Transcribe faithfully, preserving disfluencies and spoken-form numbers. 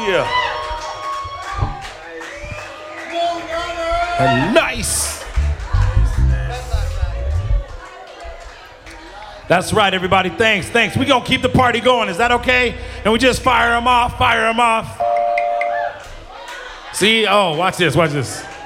Yeah. Nice. That's right, everybody. Thanks, thanks. We're going to keep the party going. Is that okay? And we just fire them off, fire them off. See? Oh, watch this, watch this.